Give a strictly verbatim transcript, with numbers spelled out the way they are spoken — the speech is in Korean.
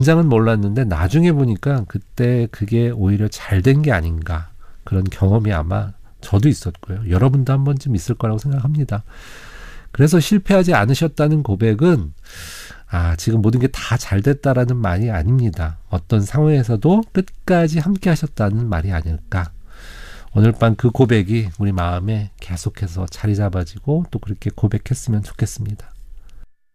당장은 몰랐는데 나중에 보니까 그때 그게 오히려 잘 된 게 아닌가. 그런 경험이 아마 저도 있었고요. 여러분도 한 번쯤 있을 거라고 생각합니다. 그래서 실패하지 않으셨다는 고백은 아, 지금 모든 게 다 잘 됐다라는 말이 아닙니다. 어떤 상황에서도 끝까지 함께 하셨다는 말이 아닐까. 오늘 밤 그 고백이 우리 마음에 계속해서 자리 잡아지고 또 그렇게 고백했으면 좋겠습니다.